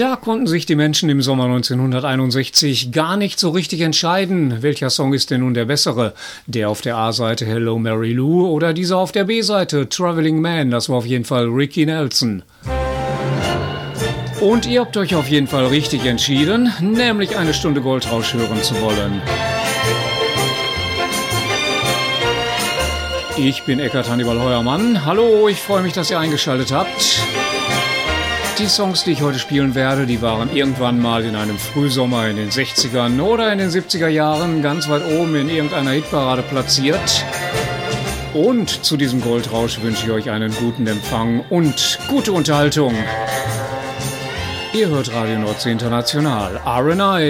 Da konnten sich die Menschen im Sommer 1961 gar nicht so richtig entscheiden, welcher Song ist denn nun der bessere. Der auf der A-Seite Hello Mary Lou oder dieser auf der B-Seite Traveling Man, das war auf jeden Fall Ricky Nelson. Und ihr habt euch auf jeden Fall richtig entschieden, nämlich eine Stunde Goldrausch hören zu wollen. Ich bin Eckart Hannibal Heuermann. Hallo, ich freue mich, dass ihr eingeschaltet habt. Die Songs, die ich heute spielen werde, die waren irgendwann mal in einem Frühsommer in den 60ern oder in den 70er Jahren ganz weit oben in irgendeiner Hitparade platziert. Und zu diesem Goldrausch wünsche ich euch einen guten Empfang und gute Unterhaltung. Ihr hört Radio Nordsee International, R&I.